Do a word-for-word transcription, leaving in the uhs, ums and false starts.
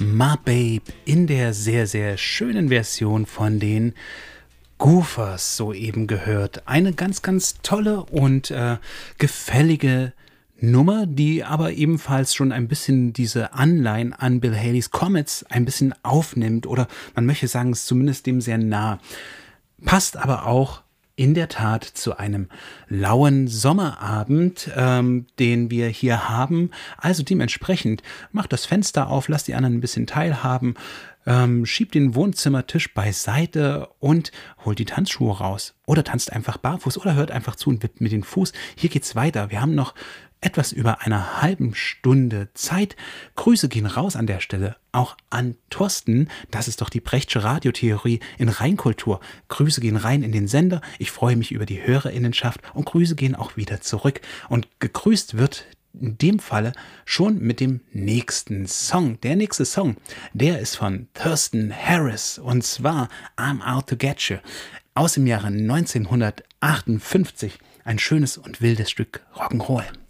My Babe in der sehr, sehr schönen Version von den Goofers soeben gehört. Eine ganz, ganz tolle und äh, gefällige Nummer, die aber ebenfalls schon ein bisschen diese Anleihen an Bill Haleys Comets ein bisschen aufnimmt oder man möchte sagen, es ist zumindest dem sehr nah. Passt aber auch in der Tat zu einem lauen Sommerabend, ähm, den wir hier haben. Also dementsprechend macht das Fenster auf, lasst die anderen ein bisschen teilhaben, ähm, schiebt den Wohnzimmertisch beiseite und holt die Tanzschuhe raus. Oder tanzt einfach barfuß oder hört einfach zu und wippt mit dem Fuß. Hier geht's weiter. Wir haben noch etwas über einer halben Stunde Zeit. Grüße gehen raus an der Stelle auch an Thorsten. Das ist doch die Brechtsche Radiotheorie in Reinkultur. Grüße gehen rein in den Sender. Ich freue mich über die Hörerinnenschaft und Grüße gehen auch wieder zurück. Und gegrüßt wird in dem Falle schon mit dem nächsten Song. Der nächste Song, der ist von Thurston Harris und zwar I'm Out to Get You aus dem Jahre neunzehnhundertachtundfünfzig. Ein schönes und wildes Stück Rock'n'Roll.